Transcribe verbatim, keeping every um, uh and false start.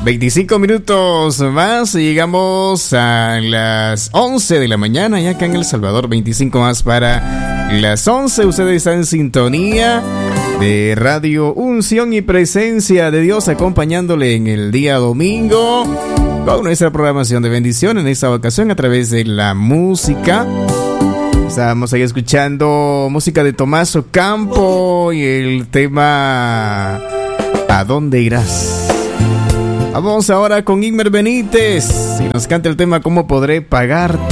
veinticinco minutos más y llegamos a las once de la mañana, ya acá en El Salvador, veinticinco más para las once. Ustedes están en sintonía de Radio Unción y Presencia de Dios, acompañándole en el día domingo con nuestra programación de bendición en esta ocasión a través de la música. Estábamos ahí escuchando música de Tomás Ocampo y el tema ¿A dónde irás? Vamos ahora con Igmer Benítez y nos canta el tema ¿Cómo podré pagarte?